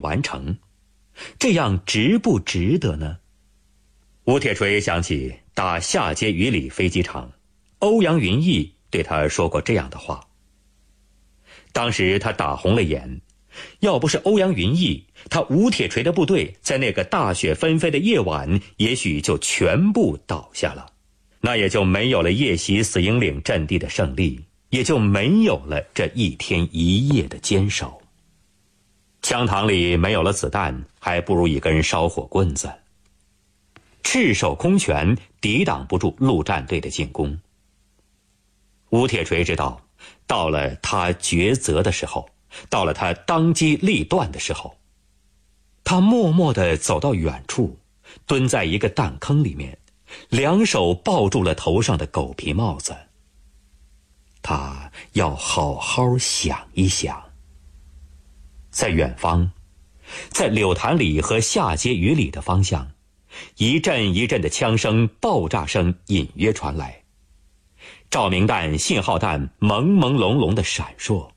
完成，这样值不值得呢？吴铁锤想起打下碣隅里飞机场，欧阳云逸对他说过这样的话。当时他打红了眼，要不是欧阳云逸，他吴铁锤的部队在那个大雪纷飞的夜晚也许就全部倒下了，那也就没有了夜袭死营岭阵地的胜利，也就没有了这一天一夜的坚守。枪膛里没有了子弹，还不如一根烧火棍子。赤手空拳抵挡不住陆战队的进攻。吴铁锤知道，到了他抉择的时候，到了他当机立断的时候。他默默地走到远处，蹲在一个弹坑里面，两手抱住了头上的狗皮帽子。他要好好想一想。在远方，在柳潭里和下碣隅里的方向，一阵一阵的枪声、爆炸声隐约传来，照明弹、信号弹朦朦胧胧的闪烁。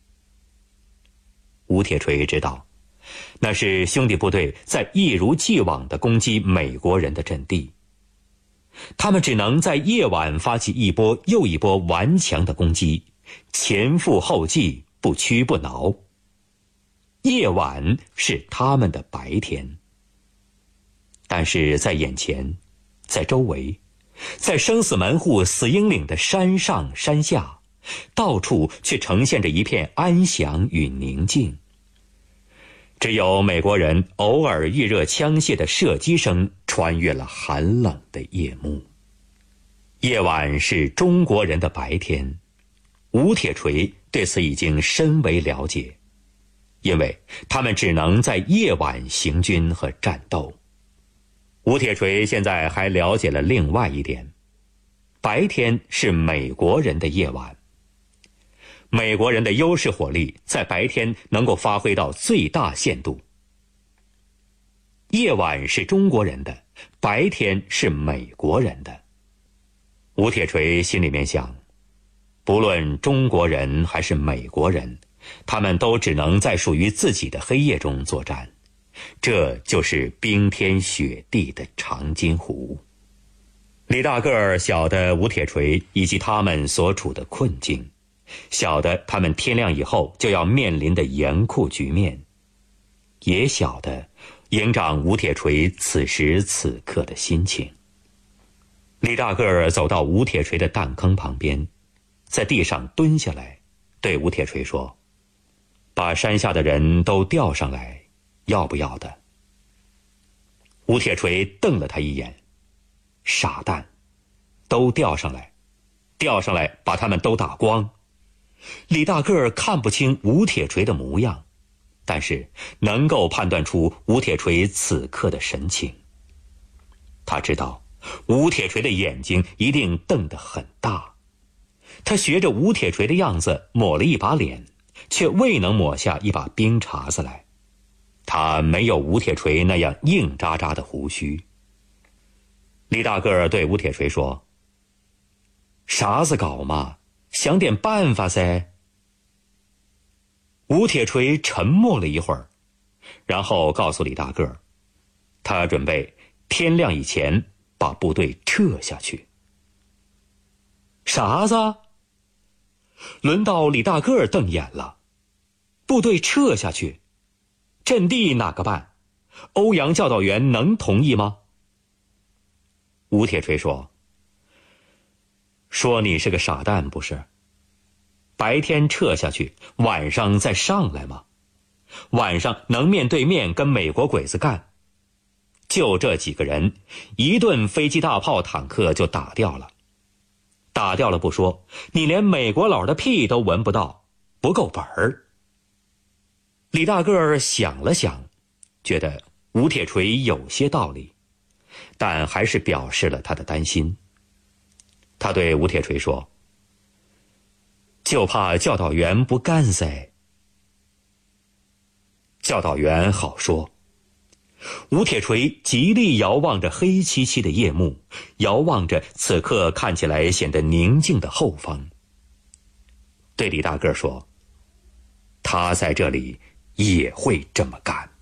吴铁锤知道，那是兄弟部队在一如既往地攻击美国人的阵地。他们只能在夜晚发起一波又一波顽强的攻击，前赴后继，不屈不挠。夜晚是他们的白天。但是在眼前，在周围，在生死门户死营岭的山上山下，到处却呈现着一片安详与宁静。只有美国人偶尔预热枪械的射击声穿越了寒冷的夜幕。夜晚是中国人的白天，吴铁锤对此已经深为了解，因为他们只能在夜晚行军和战斗。吴铁锤现在还了解了另外一点，白天是美国人的夜晚。美国人的优势火力在白天能够发挥到最大限度。夜晚是中国人的，白天是美国人的。吴铁锤心里面想，不论中国人还是美国人，他们都只能在属于自己的黑夜中作战。这就是冰天雪地的长津湖。李大个儿晓得吴铁锤以及他们所处的困境，晓得他们天亮以后就要面临的严酷局面，也晓得营长吴铁锤此时此刻的心情。李大个儿走到吴铁锤的弹坑旁边，在地上蹲下来，对吴铁锤说：“把山下的人都调上来，要不要的？”吴铁锤瞪了他一眼：“傻蛋，都调上来，调上来把他们都打光。”李大个儿看不清吴铁锤的模样，但是能够判断出吴铁锤此刻的神情。他知道吴铁锤的眼睛一定瞪得很大。他学着吴铁锤的样子抹了一把脸，却未能抹下一把冰碴子来。他没有吴铁锤那样硬扎扎的胡须。李大个儿对吴铁锤说：“啥子搞嘛，想点办法噻。”吴铁锤沉默了一会儿，然后告诉李大个儿，他准备天亮以前把部队撤下去。啥子？轮到李大个儿瞪眼了。部队撤下去，阵地哪个办？欧阳教导员能同意吗？吴铁锤说：“说你是个傻蛋不是？白天撤下去，晚上再上来吗？晚上能面对面跟美国鬼子干？就这几个人，一顿飞机大炮坦克就打掉了。打掉了不说，你连美国佬的屁都闻不到，不够本儿。”李大个儿想了想，觉得吴铁锤有些道理，但还是表示了他的担心。他对吴铁锤说：“就怕教导员不干噻。”教导员好说。吴铁锤极力遥望着黑漆漆的夜幕，遥望着此刻看起来显得宁静的后方，对李大个说：“他在这里也会这么干。”